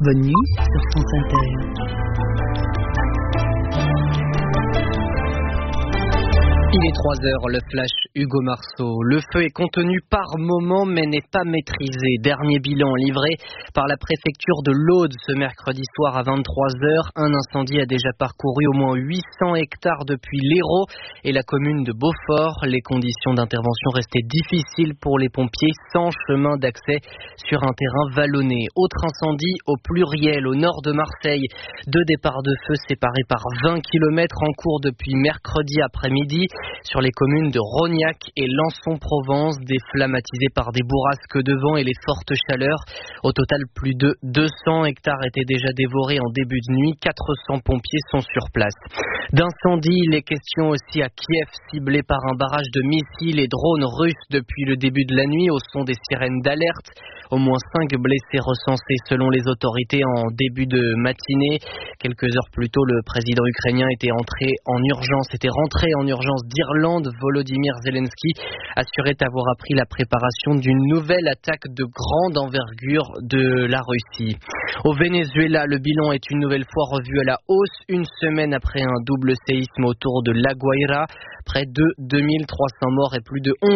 Bonne nuit sur France Inter. Il est 3h, le flash Hugo Marceau. Le feu est contenu par moment mais n'est pas maîtrisé. Dernier bilan livré par la préfecture de l'Aude ce mercredi soir à 23h. Un incendie a déjà parcouru au moins 800 hectares depuis l'Hérault et la commune de Beaufort. Les conditions d'intervention restaient difficiles pour les pompiers sans chemin d'accès sur un terrain vallonné. Autre incendie au Pluriel, au nord de Marseille. 2 départs de feu séparés par 20 km en cours depuis mercredi après-midi. Sur les communes de Rognac et Lançon-Provence, des flammes attisées par des bourrasques de vent et les fortes chaleurs. Au total, plus de 200 hectares étaient déjà dévorés en début de nuit. 400 pompiers sont sur place. D'incendie, les questions aussi à Kiev, ciblé par un barrage de missiles et drones russes depuis le début de la nuit au son des sirènes d'alerte. Au moins 5 blessés recensés selon les autorités en début de matinée. Quelques heures plus tôt, le président ukrainien était rentré en urgence d'Irlande. Volodymyr Zelensky assurait avoir appris la préparation d'une nouvelle attaque de grande envergure de la Russie. Au Venezuela, le bilan est une nouvelle fois revu à la hausse, une semaine après un double séisme autour de La Guaira. Près de 2300 morts et plus de 11